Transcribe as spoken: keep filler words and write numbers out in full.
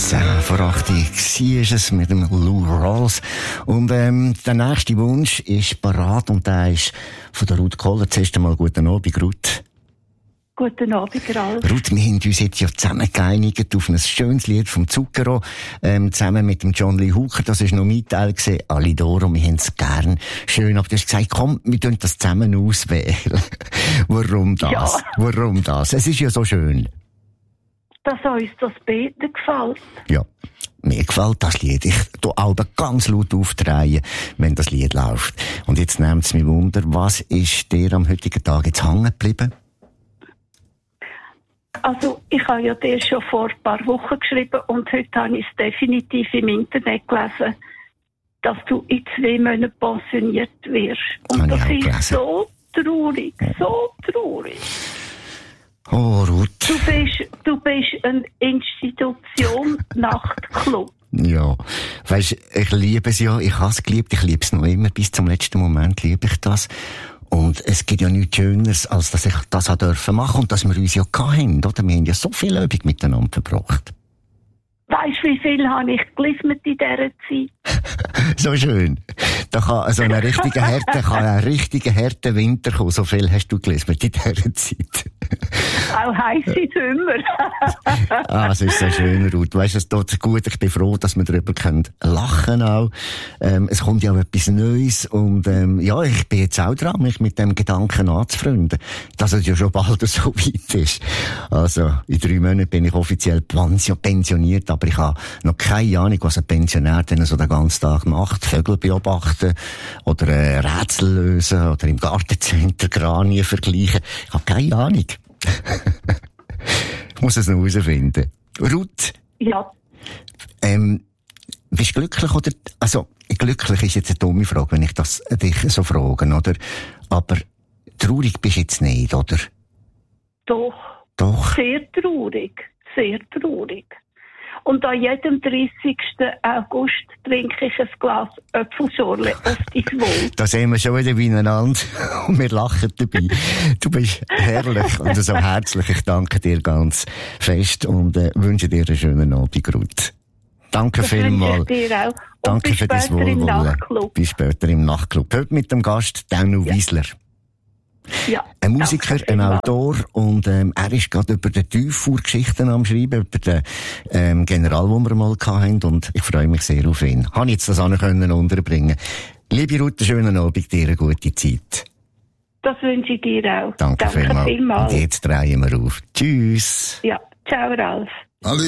zehn vor acht war es mit dem Lou Rawls. Und ähm, der nächste Wunsch ist parat und der ist von der Ruth Kohler. Zuerst einmal guten Abend, Ruth. Guten Abend, Ralf. Ruth, wir haben uns jetzt ja zusammen geeinigt auf ein schönes Lied vom Zucchero, ähm, zusammen mit dem John Lee Hooker. Das war noch mein Teil gewesen. Alidoro, wir haben es gern. Schön, aber du hast gesagt, komm, wir tun das zusammen auswählen. Warum das? Ja. Warum das? Es ist ja so schön. Dass uns das Beten gefällt. Ja, mir gefällt das Lied. Ich tu Alben ganz laut aufdrehen, wenn das Lied läuft. Und jetzt nehmt es mich Wunder, was ist dir am heutigen Tag jetzt hängen geblieben? Also, ich habe ja dir schon vor ein paar Wochen geschrieben und heute habe ich es definitiv im Internet gelesen, dass du in zwei Monaten pensioniert wirst. Und das ist gelesen. So traurig, so traurig. Oh, Ruth. Du bist, du bist eine Institution Nachtclub. Ja, weisst, ich liebe es ja, ich habe es geliebt, ich liebe es noch immer, bis zum letzten Moment liebe ich das. Und es gibt ja nichts Schöneres, als dass ich das auch dürfen machen und dass wir uns ja hatten, oder? Wir haben ja so viel Übung miteinander verbracht. Weisst du, wie viel habe ich gelismet in dieser Zeit? So schön. Da kann so eine richtige Härte, kann ein richtiger härter Winter kommen. So viel hast du gelismet in dieser Zeit. Auch heisse Sommer. Ah, es ist so schön, Ruth. Weisst du, es tut gut. Ich bin froh, dass wir darüber können lachen auch. Ähm, es kommt ja auch etwas Neues. Und, ähm, ja, ich bin jetzt auch dran, mich mit dem Gedanken anzufreunden, dass es ja schon bald so weit ist. Also, in drei Monaten bin ich offiziell pensioniert, aber ich habe noch keine Ahnung, was ein Pensionär denn so den ganzen Tag macht. Vögel beobachten oder äh, Rätsel lösen oder im Gartencenter Granien vergleichen. Ich habe keine Ahnung. Ich muss es noch herausfinden. Ruth? Ja. Ähm, bist du glücklich oder, also, glücklich ist jetzt eine dumme Frage, wenn ich das dich so frage, oder? Aber traurig bist du jetzt nicht, oder? Doch. Doch. Sehr traurig. Sehr traurig. Und an jedem dreißigsten August trinke ich ein Glas Äpfelschorle auf dein Wohl. Da sehen wir schon wieder beieinander und wir lachen dabei. Du bist herrlich und so herzlich. Ich danke dir ganz fest und äh, wünsche dir einen schönen Abend, Ruth. Danke das vielmals. Ich dir auch. Danke für dein Wohlwollen. Bis später im Nachtclub. Heute mit dem Gast Danu ja. Wiesler. Ja, ein Musiker, ein Autor und ähm, er ist gerade über die Tieffuhr-Geschichten am Schreiben, über den ähm, General, den wir mal hatten und ich freue mich sehr auf ihn. Habe jetzt das auch können unterbringen. Liebe Ruth, einen schönen Abend, dir eine gute Zeit. Das wünsche ich dir auch. Danke, Danke vielmals. vielmals. Und jetzt drehen wir auf. Tschüss. Ja, ciao Ralf.